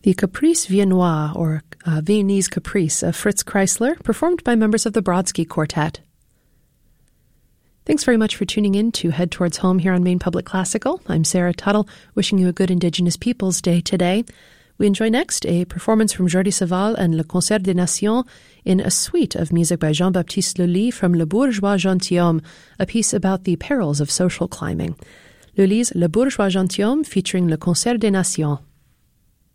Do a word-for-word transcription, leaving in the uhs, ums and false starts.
The Caprice Viennois, or uh, Viennese Caprice, of Fritz Kreisler, performed by members of the Brodsky Quartet. Thanks very much for tuning in to Head Towards Home here on Maine Public Classical. I'm Sarah Tuttle, wishing you a good Indigenous Peoples Day today. We enjoy next a performance from Jordi Savall and Le Concert des Nations in a suite of music by Jean-Baptiste Lully from Le Bourgeois Gentilhomme, a piece about the perils of social climbing. Lully's Le Bourgeois Gentilhomme featuring Le Concert des Nations.